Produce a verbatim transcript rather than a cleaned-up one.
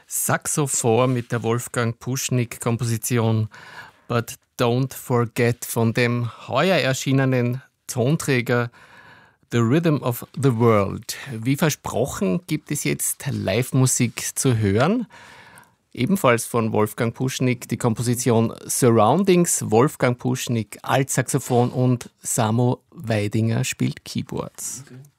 Saxophon mit der Wolfgang Puschnik-Komposition But Don't Forget von dem heuer erschienenen Tonträger The Rhythm of the World. Wie versprochen gibt es jetzt Live-Musik zu hören. Ebenfalls von Wolfgang Puschnik die Komposition Surroundings. Wolfgang Puschnik Altsaxophon und Samo Weidinger spielt Keyboards. Okay.